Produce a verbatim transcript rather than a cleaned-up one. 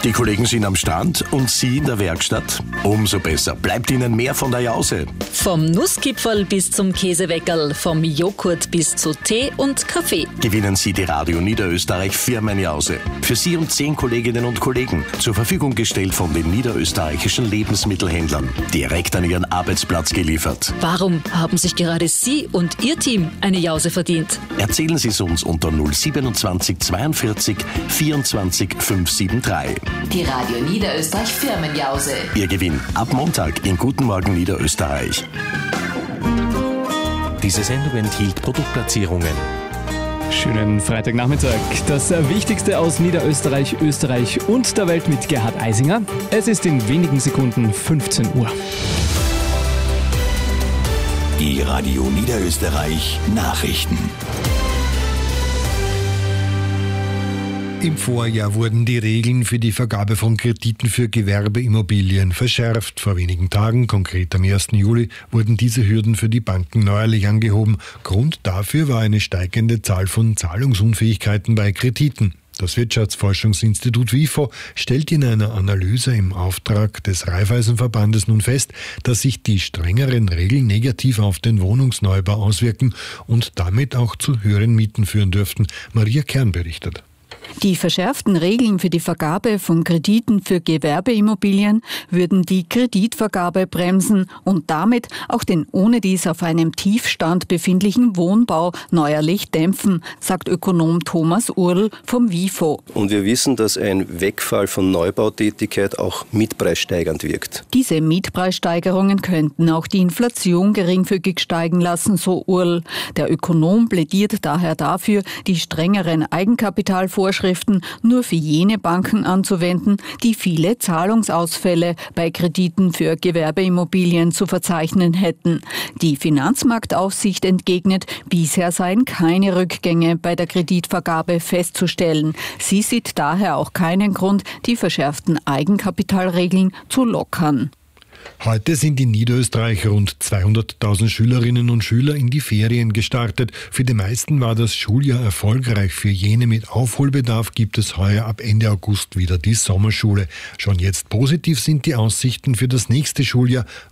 Die Kollegen sind am Stand und Sie in der Werkstatt? Umso besser. Bleibt Ihnen mehr von der Jause. Vom Nusskipferl bis zum Käseweckerl, vom Joghurt bis zu Tee und Kaffee. Gewinnen Sie die Radio Niederösterreich Firmenjause. Für Sie und zehn Kolleginnen und Kollegen. Zur Verfügung gestellt von den niederösterreichischen Lebensmittelhändlern. Direkt an Ihren Arbeitsplatz geliefert. Warum haben sich gerade Sie und Ihr Team eine Jause verdient? Erzählen Sie es uns unter null siebenundzwanzig zweiundvierzig vierundzwanzig fünfhundertdreiundsiebzig. Die Radio Niederösterreich Firmenjause. Ihr Gewinn ab Montag in Guten Morgen Niederösterreich. Diese Sendung enthielt Produktplatzierungen. Schönen Freitagnachmittag. Das Wichtigste aus Niederösterreich, Österreich und der Welt mit Gerhard Eisinger. Es ist in wenigen Sekunden fünfzehn Uhr. Die Radio Niederösterreich Nachrichten. Im Vorjahr wurden die Regeln für die Vergabe von Krediten für Gewerbeimmobilien verschärft. Vor wenigen Tagen, konkret am ersten Juli, wurden diese Hürden für die Banken neuerlich angehoben. Grund dafür war eine steigende Zahl von Zahlungsunfähigkeiten bei Krediten. Das Wirtschaftsforschungsinstitut WIFO stellt in einer Analyse im Auftrag des Raiffeisenverbandes nun fest, dass sich die strengeren Regeln negativ auf den Wohnungsneubau auswirken und damit auch zu höheren Mieten führen dürften. Maria Kern berichtet. Die verschärften Regeln für die Vergabe von Krediten für Gewerbeimmobilien würden die Kreditvergabe bremsen und damit auch den ohnedies auf einem Tiefstand befindlichen Wohnbau neuerlich dämpfen, sagt Ökonom Thomas Url vom WIFO. Und wir wissen, dass ein Wegfall von Neubautätigkeit auch mietpreissteigernd wirkt. Diese Mietpreissteigerungen könnten auch die Inflation geringfügig steigen lassen, so Url. Der Ökonom plädiert daher dafür, die strengeren Eigenkapitalvorschriften nur für jene Banken anzuwenden, die viele Zahlungsausfälle bei Krediten für Gewerbeimmobilien zu verzeichnen hätten. Die Finanzmarktaufsicht entgegnet, bisher seien keine Rückgänge bei der Kreditvergabe festzustellen. Sie sieht daher auch keinen Grund, die verschärften Eigenkapitalregeln zu lockern. Heute sind in Niederösterreich rund zweihunderttausend Schülerinnen und Schüler in die Ferien gestartet. Für die meisten war das Schuljahr erfolgreich. Für jene mit Aufholbedarf gibt es heuer ab Ende August wieder die Sommerschule. Schon jetzt positiv sind die Aussichten für das nächste Schuljahr.